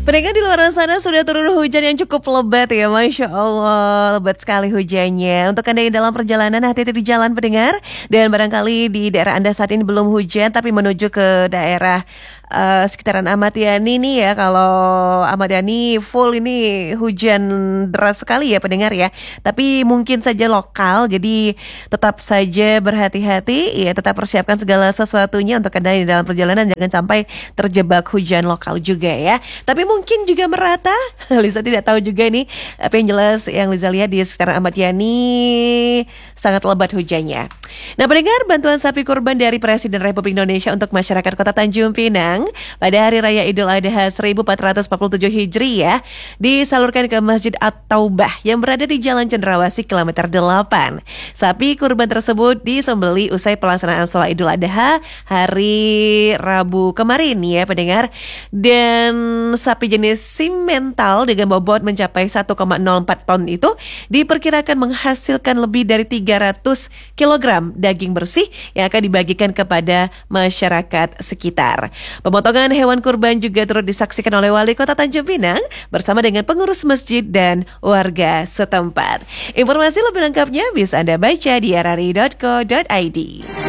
Pendengar di luar sana sudah turun hujan yang cukup lebat ya, Masya Allah, lebat sekali hujannya. Untuk Anda yang dalam perjalanan, hati-hati di jalan pendengar. Dan barangkali di daerah Anda saat ini belum hujan, tapi menuju ke daerah sekitaran Ahmad Yani nih ya. Kalau Ahmad Yani full ini hujan deras sekali ya pendengar ya. Tapi mungkin saja lokal, jadi tetap saja berhati-hati ya, tetap persiapkan segala sesuatunya untuk Anda yang dalam perjalanan, jangan sampai terjebak hujan lokal juga ya. Tapi mungkin juga merata, Liza tidak tahu juga nih. Tapi yang jelas yang Liza lihat di sekitar Ahmad Yani sangat lebat hujannya. Nah pendengar, bantuan sapi kurban dari Presiden Republik Indonesia untuk masyarakat Kota Tanjung Pinang pada Hari Raya Idul Adha 1447 Hijriah disalurkan ke Masjid At-Taubah yang berada di Jalan Cendrawasih kilometer 8. Sapi kurban tersebut disembeli usai pelaksanaan sholat Idul Adha hari Rabu kemarin ya pendengar. Dan sapi jenis simental dengan bobot mencapai 1,04 ton itu diperkirakan menghasilkan lebih dari 300 kg daging bersih yang akan dibagikan kepada masyarakat sekitar. Pemotongan hewan kurban juga turut disaksikan oleh Wali Kota Tanjung Pinang bersama dengan pengurus masjid dan warga setempat. Informasi lebih lengkapnya bisa Anda baca di rri.co.id.